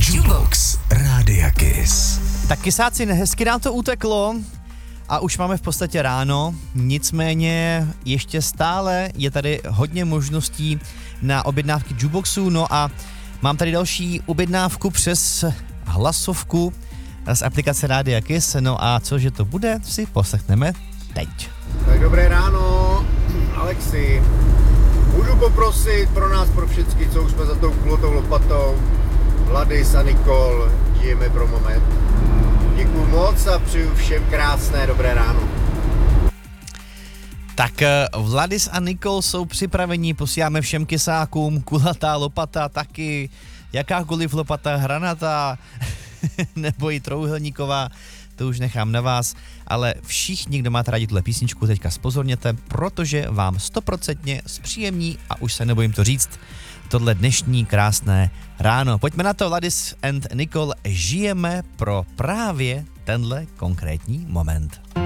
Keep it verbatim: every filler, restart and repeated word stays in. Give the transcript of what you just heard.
Jukebox Rádia Kiss. Tak kysáci, hezky nám to uteklo a už máme v podstatě ráno, nicméně ještě stále je tady hodně možností na objednávky Jukeboxu, no a mám tady další objednávku přes hlasovku z aplikace Rádia Kiss, no a cože to bude, si poslechneme teď. Tak dobré ráno, Alexi. Můžu poprosit pro nás, pro všechny, co už jsme za tou kulotou lopatou, Vladis a Nikol, žijeme pro moment. Děkuju moc a přeju všem krásné dobré ráno. Tak Vladis a Nikol jsou připraveni, posíláme všem kysákům, kulatá lopata taky, jakákoliv lopata, hranatá nebo i trouhelníková, to už nechám na vás, ale všichni, kdo máte rádi tuhle písničku, teďka spozorněte, protože vám stoprocentně zpříjemní, a už se nebojím to říct, tohle dnešní krásné ráno. Pojďme na to, Vladis and Nikol, žijeme pro právě tenhle konkrétní moment.